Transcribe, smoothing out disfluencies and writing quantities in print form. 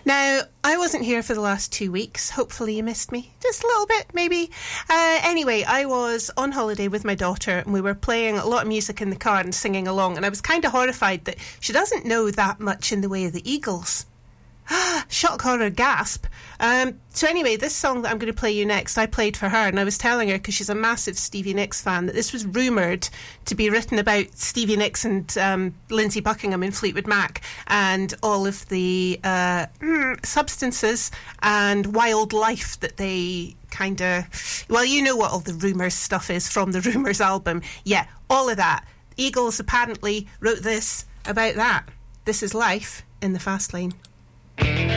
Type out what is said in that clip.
Now, I wasn't here for the last 2 weeks. Hopefully you missed me. Just a little bit, maybe. Anyway, I was on holiday with my daughter and we were playing a lot of music in the car and singing along, and I was kind of horrified that she doesn't know that much in the way of the Eagles. Shock, horror, gasp. So anyway, this song that I'm going to play you next, I played for her, and I was telling her, because she's a massive Stevie Nicks fan, that this was rumoured to be written about Stevie Nicks and Lindsay Buckingham in Fleetwood Mac, and all of the substances and wild life that they kind of... Well, you know what all the Rumours stuff is from the Rumours album. Yeah, all of that. Eagles apparently wrote this about that. This is Life in the Fast Lane.